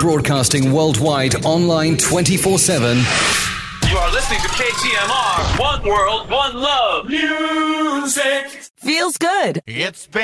Broadcasting worldwide, online 24/7. You are listening to KTMR. One world, one love. Music. Feels good. It's been